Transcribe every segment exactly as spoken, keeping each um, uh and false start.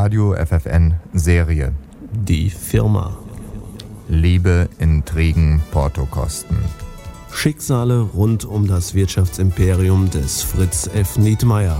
Radio F F N Serie. Die Firma. Liebe, Intrigen, Portokosten. Schicksale rund um das Wirtschaftsimperium des Fritz F. Nietmeyer.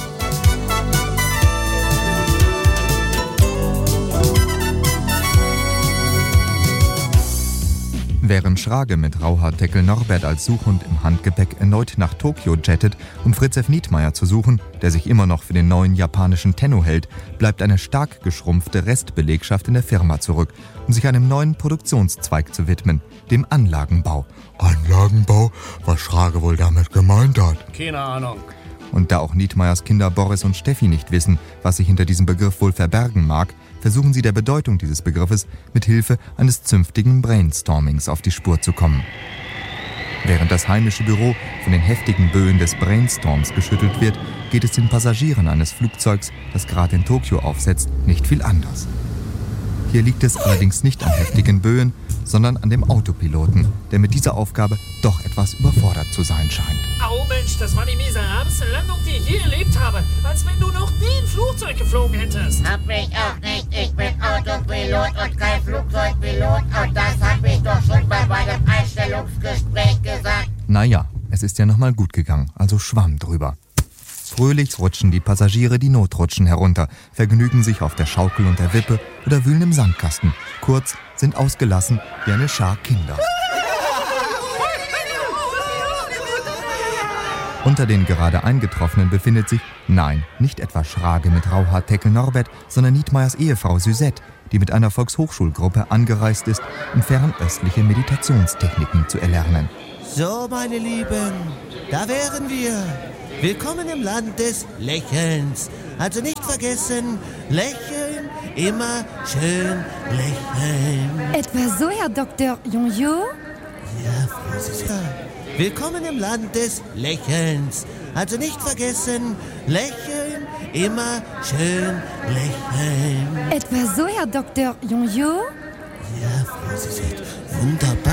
Während Schrage mit Rauhaardeckel Norbert als Suchhund im Handgepäck erneut nach Tokio jettet, um Fritz F. Nietmeyer zu suchen, der sich immer noch für den neuen japanischen Tenno hält, bleibt eine stark geschrumpfte Restbelegschaft in der Firma zurück, um sich einem neuen Produktionszweig zu widmen, dem Anlagenbau. Anlagenbau? Was Schrage wohl damit gemeint hat? Keine Ahnung. Und da auch Nietmeyers Kinder Boris und Steffi nicht wissen, was sich hinter diesem Begriff wohl verbergen mag, versuchen sie der Bedeutung dieses Begriffes mit Hilfe eines zünftigen Brainstormings auf die Spur zu kommen. Während das heimische Büro von den heftigen Böen des Brainstorms geschüttelt wird, geht es den Passagieren eines Flugzeugs, das gerade in Tokio aufsetzt, nicht viel anders. Hier liegt es allerdings nicht an heftigen Böen, sondern an dem Autopiloten, der mit dieser Aufgabe doch etwas überfordert zu sein scheint. Au Mensch, das war die miserabelste Landung, die ich je erlebt habe. Als wenn du noch nie ein Flugzeug geflogen hättest. Hab ich auch nicht. Ich bin Autopilot und kein Flugzeugpilot. Und das hab ich doch schon mal bei dem Einstellungsgespräch gesagt. Naja, es ist ja nochmal gut gegangen, also Schwamm drüber. Fröhlich rutschen die Passagiere die Notrutschen herunter, vergnügen sich auf der Schaukel und der Wippe oder wühlen im Sandkasten. Kurz, sind ausgelassen wie eine Schar Kinder. Unter den gerade Eingetroffenen befindet sich, nein, nicht etwa Schrage mit Rauhaardeckel Norbert, sondern Nietmeyers Ehefrau Suzette, die mit einer Volkshochschulgruppe angereist ist, um fernöstliche Meditationstechniken zu erlernen. So, meine Lieben, da wären wir. Willkommen im Land des Lächelns. Also nicht vergessen, lächeln, immer schön lächeln. Etwa so, Herr Doktor Jonjo? Ja, Frau Sister. Willkommen im Land des Lächelns. Also nicht vergessen, lächeln, immer schön lächeln. Etwa so, Herr Doktor Jonjo? Ja, Frau Sister. Wunderbar.